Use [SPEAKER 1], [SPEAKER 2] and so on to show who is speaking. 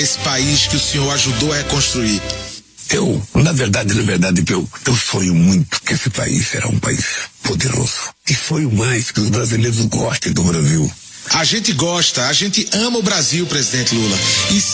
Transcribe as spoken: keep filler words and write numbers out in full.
[SPEAKER 1] esse país que o senhor ajudou a reconstruir?
[SPEAKER 2] Eu, na verdade, na verdade, eu, eu sonho muito que esse país será um país poderoso. E sonho mais que os brasileiros gostem do Brasil.
[SPEAKER 1] A gente gosta, a gente ama o Brasil, presidente Lula. E